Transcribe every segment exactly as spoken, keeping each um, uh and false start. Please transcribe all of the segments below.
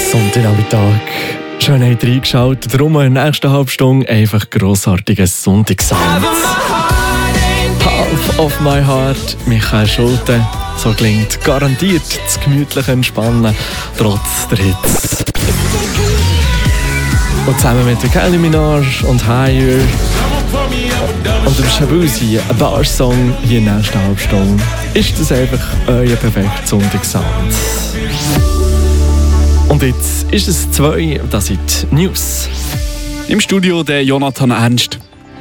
Sonntagnachmittag. Schön habt ihr reingeschaut. Darum in der nächsten halben Stunde einfach grossartiges Sonntagssound. Half of my heart, Michael Schulte. So klingt garantiert das gemütliche Entspannen, trotz der Hitze. Und zusammen mit der Kylie Minogue und Higher und dem Shabuzi, ein Bar-Song hier in der nächsten halben Stunde, ist das einfach euer perfekter Sonntagssound. Und jetzt ist es zwei, das sind die News. Im Studio der Jonathan Ernst.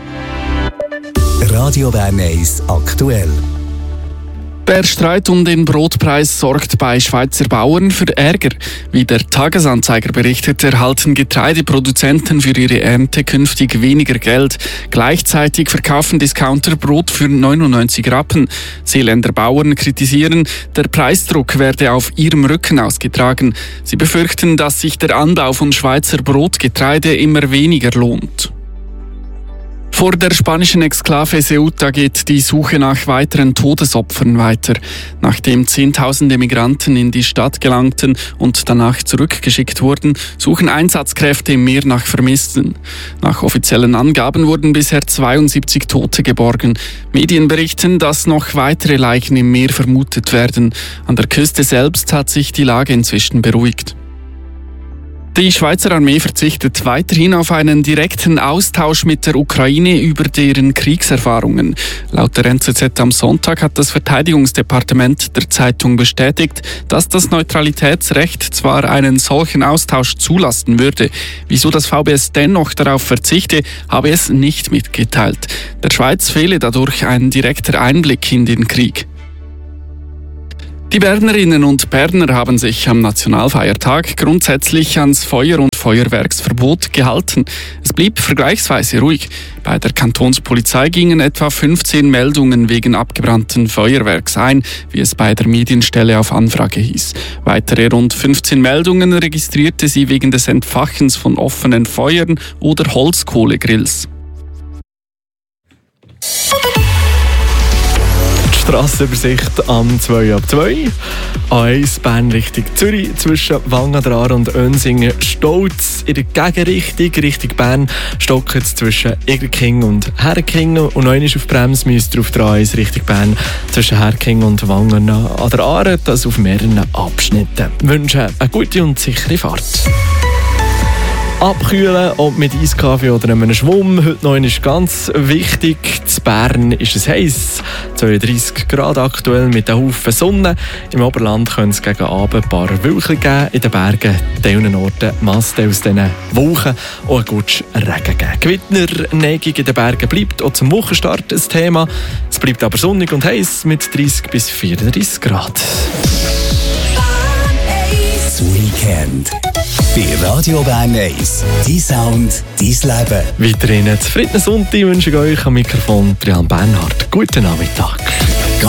Radio Bern eins aktuell. Der Streit um den Brotpreis sorgt bei Schweizer Bauern für Ärger. Wie der Tagesanzeiger berichtet, erhalten Getreideproduzenten für ihre Ernte künftig weniger Geld. Gleichzeitig verkaufen Discounter Brot für neunundneunzig Rappen. Seeländer Bauern kritisieren, der Preisdruck werde auf ihrem Rücken ausgetragen. Sie befürchten, dass sich der Anbau von Schweizer Brotgetreide immer weniger lohnt. Vor der spanischen Exklave Ceuta geht die Suche nach weiteren Todesopfern weiter. Nachdem Zehntausende Migranten in die Stadt gelangten und danach zurückgeschickt wurden, suchen Einsatzkräfte im Meer nach Vermissten. Nach offiziellen Angaben wurden bisher zweiundsiebzig Tote geborgen. Medien berichten, dass noch weitere Leichen im Meer vermutet werden. An der Küste selbst hat sich die Lage inzwischen beruhigt. Die Schweizer Armee verzichtet weiterhin auf einen direkten Austausch mit der Ukraine über deren Kriegserfahrungen. Laut der N Z Z am Sonntag hat das Verteidigungsdepartement der Zeitung bestätigt, dass das Neutralitätsrecht zwar einen solchen Austausch zulassen würde. Wieso das V B S dennoch darauf verzichte, habe es nicht mitgeteilt. Der Schweiz fehle dadurch ein direkter Einblick in den Krieg. Die Bernerinnen und Berner haben sich am Nationalfeiertag grundsätzlich ans Feuer- und Feuerwerksverbot gehalten. Es blieb vergleichsweise ruhig. Bei der Kantonspolizei gingen etwa fünfzehn Meldungen wegen abgebrannten Feuerwerks ein, wie es bei der Medienstelle auf Anfrage hieß. Weitere rund fünfzehn Meldungen registrierte sie wegen des Entfachens von offenen Feuern oder Holzkohlegrills. Strassenübersicht am zwei ab zwei. A eins Bern Richtung Zürich zwischen Wangen und Önsingen Stolz in der Gegenrichtung Richtung Bern stockt es zwischen Egerking und Herking und noch einmal auf Bremse müsst ihr auf der A eins Richtung Bern zwischen Herking und Wangen an der Aare, das auf mehreren Abschnitten. Ich wünsche eine gute und sichere Fahrt. Abkühlen, ob mit Eiskaffee oder einem Schwamm. Heute noch ist ganz wichtig. In Bern ist es heiß. zweiunddreissig Grad aktuell mit einem Haufen Sonne. Im Oberland können es gegen Abend ein paar Wölkchen geben. In den Bergen, an Orten, Masten aus diesen Wolken und ein gutes Regen geben. Gewitterneigung in den Bergen bleibt auch zum Wochenstart ein Thema. Es bleibt aber sonnig und heiß mit dreißig bis vierunddreissig Grad. Das Weekend. Bei Radio Bern eins. Dein Sound, dein Leben. Weiterhin einen zufriedenen Sonntag wünsche ich euch am Mikrofon Brian Bernhard. Guten Nachmittag.